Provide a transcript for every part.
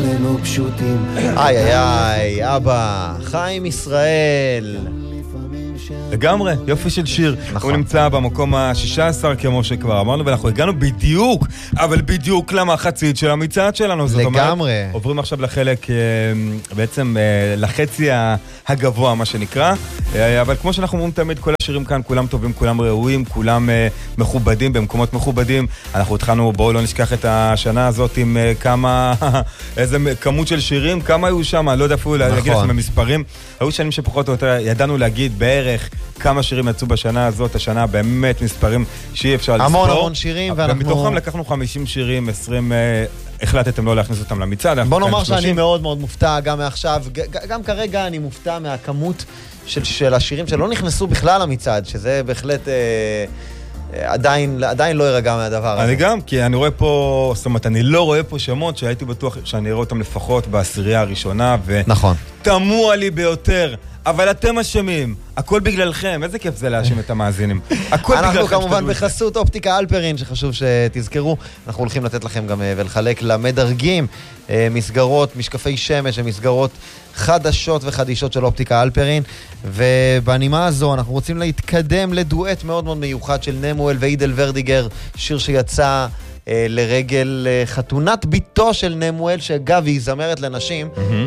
עלינו פשוטים. איי איי איי, אבא, חיים ישראל. לגמרי, יופי של שיר. נכון. הוא נמצא במקום ה-16 כמו שכבר אמרנו, ואנחנו הגענו בדיוק, אבל בדיוק למחצית של המצעד שלנו. זאת אומרת, לגמרי. עוברים עכשיו לחלק, בעצם לחצי הגבוה, מה שנקרא. אבל כמו שאנחנו אומרים תמיד, כל השירים כאן, כולם טובים, כולם ראויים, כולם מכובדים, במקומות מכובדים. אנחנו התחלנו, בואו לא נשכח את השנה הזאת עם כמה, איזה כמות של שירים, כמה היו שם, לא יודע אפילו להגיד לכם במספרים. היו שנים שפחות או יותר ידענו להגיד בערך כמה שירים יצאו בשנה הזאת, השנה באמת מספרים שאי אפשר לספור. המון המון שירים, ואנחנו... ומתוכם לקחנו 50 שירים, 20 החלטתם לא להכניס אותם למצעד. בוא נאמר שאני מאוד מאוד מופתע גם מעכשיו, גם כרגע אני מופתע מהכמות של השירים שלא נכנסו בכלל למצעד, שזה בהחלט עדיין לא ירגע מהדבר הזה. אני גם, כי אני רואה פה, זאת אומרת, אני לא רואה פה שמות שהייתי בטוח שאני אראה אותם לפחות בעשירייה הראשונה, נכון. ותמוה לי ביותר. אבל אתם אשמים, הכל בגללכם, איזה כיף זה להאשים את המאזינים. הכל בגללכם. אנחנו כמובן בחסות אופטיקה אלפרין, שחשוב שתזכרו, אנחנו הולכים לתת לכם גם ולחלק למדרגים מסגרות, משקפי שמש ומסגרות חדשות וחדישות של אופטיקה אלפרין, ובנימה הזו אנחנו רוצים להתקדם לדואט מאוד מאוד מיוחד של נמואל ואידל ורדיגר, שיר שיצא לרגל חתונת ביתו של נמואל, שאגב היא זמרת לנשים,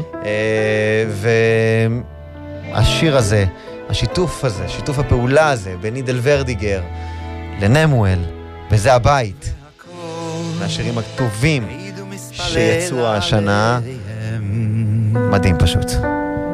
השיר הזה, השיתוף הזה, שיתוף הפעולה הזה בין אידל ורדיגר לנמואל, וזה הבית, מהשירים הטובים שיצאו השנה, מדהים פשוט.